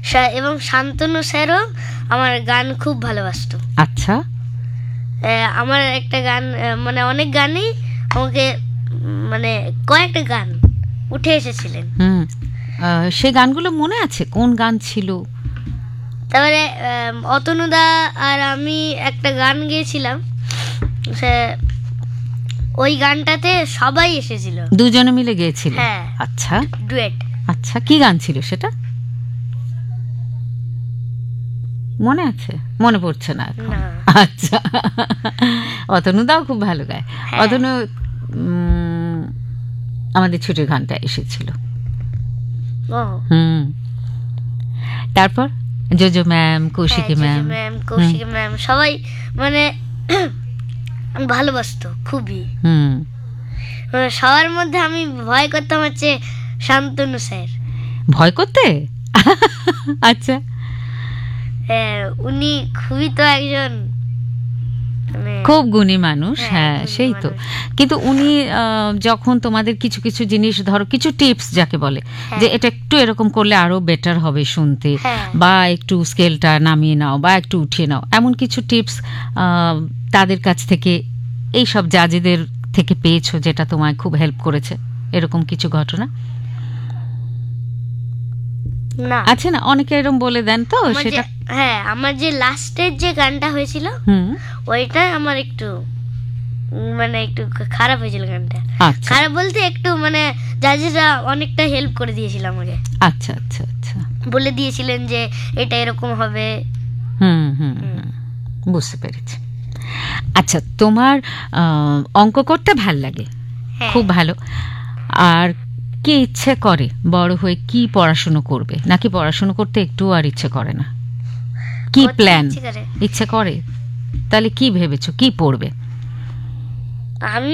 এবং শান্তনু স্যারও আমার গান খুব ভালোবাসতো। আচ্ছা, আমার একটা গান মানে অনেক গানই আমাকে মানে কয়েকটা গান উঠে এসেছিলেন। সেই গানগুলো মনে আছে? কোন গান ছিল? তারপরে অতনুদা আর আমি একটা গান গেয়েছিলাম, ওই গানটাতে সবাই এসেছিল, দুজনে মিলে গেয়েছিল। হ্যাঁ, আচ্ছা, ডুয়েট। আচ্ছা, কি গান ছিল সেটা? মনে আছে? মনে পড়ছে না এখন। আচ্ছা, অতনুদাও খুব ভালো গায়। অতনু আমাদের ছুটির গানটা এসেছিল। তারপর জোজো ম্যাম, কৌশিকী ম্যাম সবাই মানে ভালোবাসতো খুবই। সবার মধ্যে আমি ভয় করতাম হচ্ছে শান্তনু স্যার। ভয় করতে? আচ্ছা, উনি খুবই তো একজন খুব গুণী মানুষ। হ্যাঁ, সেই তো। কিন্তু উনি যখন তোমাদের কিছু কিছু জিনিস, ধরো কিছু টিপস যাকে বলে, যে এটা একটু এরকম করলে আরো বেটার হবে শুনতে, বা একটু স্কেলটা নামিয়ে নাও বা একটু উঠিয়ে নাও, এমন কিছু টিপস তাদের কাছ থেকে, এই সব জাজেদের থেকে পেয়েছো যেটা তোমায় খুব হেল্প করেছে, এরকম কিছু ঘটনা আছে না? অনেকে এরকম বলে দেন তো সেটা। হ্যাঁ, আমার যে লাস্টের যে গানটা হয়েছিল ওইটা আমার একটু মানে একটু খারাপ হয়েছিল গানটা। খারাপ বলতে একটু মানে জাজেরা অনেকটা হেল্প করে দিয়েছিল আমাকে। আচ্ছা আচ্ছা আচ্ছা, বলে দিয়েছিলেন যে এটা এরকম হবে। বুঝতে পেরেছি। আচ্ছা, তোমার অঙ্ক করতে ভাল লাগে? খুব ভালো। আর কি ইচ্ছে করে বড় হয়ে? কি পড়াশুনো করবে, নাকি পড়াশুনো করতে একটু আর ইচ্ছে করে না? কি প্ল্যান? ইচ্ছে করে? তাহলে কি ভেবেছো, কি পড়বে? আমি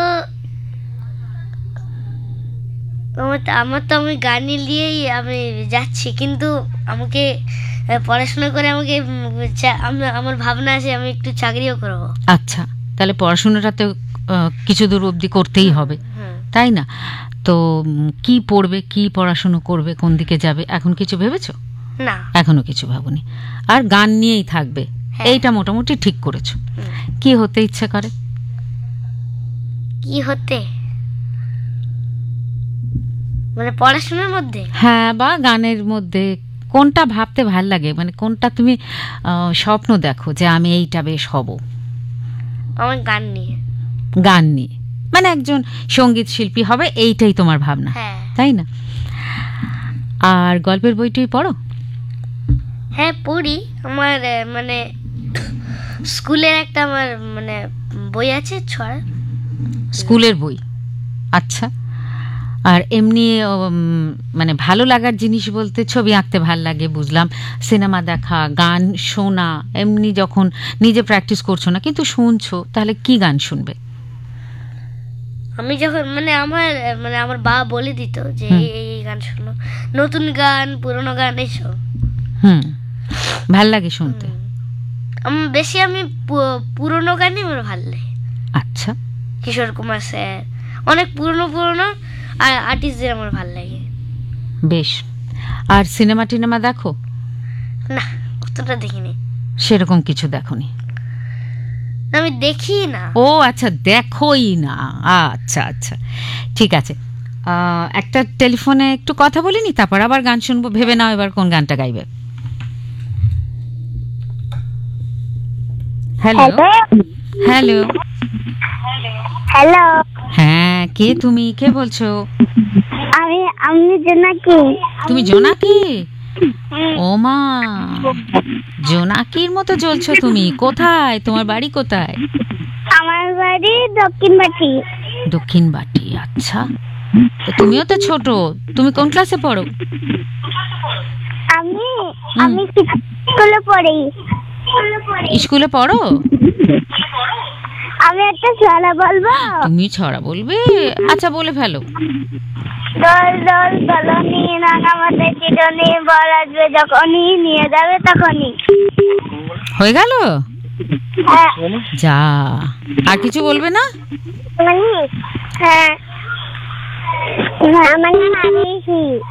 গান নিয়েই আমি যাচ্ছি, কিন্তু আমাকে পড়াশোনা করে আমার ভাবনা আছে আমি একটু চাকরিও করব। আচ্ছা, তাহলে পড়াশোনাটা তো কিছু দূর অবধি করতেই হবে, তাই না? তো কি পড়বে, কি পড়াশোনা করবে, কোন দিকে যাবে, এখন কিছু ভেবেছো? না, এখনো কিছু ভাবনি। আর গান নিয়েই থাকবে, এইটা মোটামুটি ঠিক করেছো। কি হতে ইচ্ছে করে? কি হতে মানে পড়াশোনার মধ্যে? হ্যাঁ, বা গানের মধ্যে কোনটা ভাবতে ভাল লাগে, মানে কোনটা তুমি স্বপ্ন দেখো যে আমি এইটা বেশ হব? আমার গান নিয়ে। গান নিয়ে মানে একজন সঙ্গীত শিল্পী হবে, এইটাই তোমার ভাবনা, তাই না? আর গল্পের বইটই পড়ো? হ্যাঁ, পড়ি। আমার মানে স্কুলের একটা আমার মানে বই আছে, ছড়া। স্কুলের বই? আচ্ছা। আর এমনি মানে ভালো লাগার জিনিস বলতে ছবি আঁকতে ভাল লাগে, বুঝলাম। সিনেমা দেখা, গান শোনা, এমনি যখন নিজে প্র্যাকটিস করছো না কিন্তু শুনছো, তাহলে কি গান শুনবে? আমি যখন মানে আমার বাবা বলে দিত যে এই গান শোনো, নতুন গান, পুরনো গান, এইসব ভাল লাগে শুনতে। বেশি আমি পুরনো গানই আমার ভাল লাগে। আচ্ছা, কিশোর কুমার স্যার, অনেক পুরনো আর্টিস্টদের আমার ভাল লাগে। বেশ। আর সিনেমা টিনেমা দেখো? না, অতটা দেখিনি। সেরকম কিছু দেখোনি? আমি দেখি না। ও আচ্ছা, দেখোই না। আচ্ছা আচ্ছা, ঠিক আছে। একটা টেলিফোনে একটু কথা বলিনি, তারপর আবার গান শুনবো। ভেবে নাও এবার কোন গানটা গাইবে। Hello hello hello. হ্যাঁ, কে তুমি? কে বলছো? আমি জোনাকি। তুমি জোনাকি? ও মা, জোনাকির মতো জ্বলছো তুমি। কোথায় তোমার বাড়ি? কোথায়? আমার বাড়ি দক্ষিণ বাটি। দক্ষিণ বাটি, আচ্ছা। তুমিও তো ছোট। তুমি কোন ক্লাসে পড়ো? আমি স্কুলে পড়ি। স্কুলে পড়ো? আমি একটা ছড়া বলবো। তুমি ছড়া বলবে? আচ্ছা, বলে ফেলো। দোল দোল দোলনি রাঙামাটি চিরনি, বর আসবে যখনই, নিয়ে যাবে তখনই। হয়ে গেল? যা, আর কিছু বলবে না? হ্যাঁ, আমার নাম আরিশি।